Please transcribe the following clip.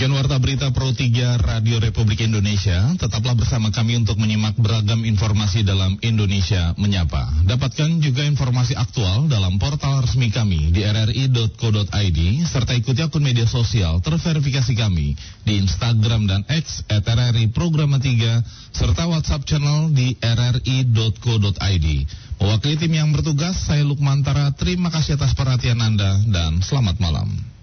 Demikian Warta Berita Pro 3 Radio Republik Indonesia. Tetaplah bersama kami untuk menyimak beragam informasi dalam Indonesia Menyapa. Dapatkan juga informasi aktual dalam portal resmi kami di rri.co.id, serta ikuti akun media sosial terverifikasi kami di Instagram dan X @RRI Programa 3, serta WhatsApp channel di rri.co.id. Mewakili tim yang bertugas, saya Lukmantara. Terima kasih atas perhatian Anda dan selamat malam.